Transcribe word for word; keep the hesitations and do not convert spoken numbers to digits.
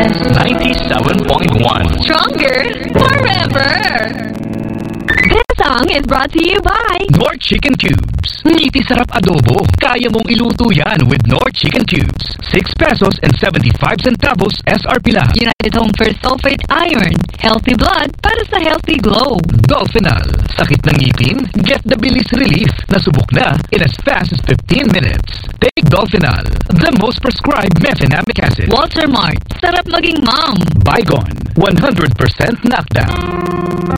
S ninety-seven point one. Stronger forever. This song is brought to you by Knorr Chicken Cubes. Ngiti sarap adobo. Kaya mong iluto yan with Knorr Chicken Cubes. six pesos and seventy-five centavos S R P lang. United Home for Sulfate Iron. Healthy blood para sa healthy glow. Dolphinal. Sakit ng ngipin? Get the bilis relief. Nasubok na in as fast as fifteen minutes. Take Dolphinal, the most prescribed mefenamic acid. Walter Mart. Sarap maging mom. Bygone. one hundred percent knockdown.